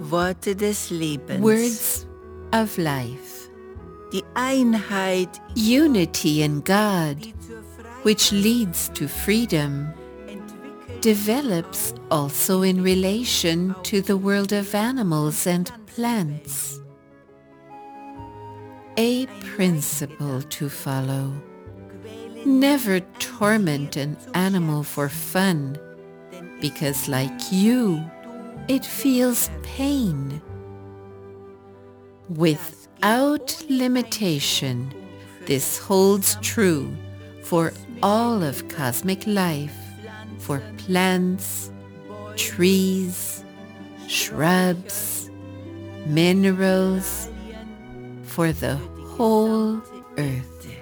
Worte des Lebens. Words of life. Die Einheit, Unity in God, which leads to freedom, develops also in relation to the world of animals and plants. A principle to follow. Never torment an animal for fun, because like you, it feels pain. Without limitation, this holds true for all of cosmic life, for plants, trees, shrubs, minerals, for the whole earth.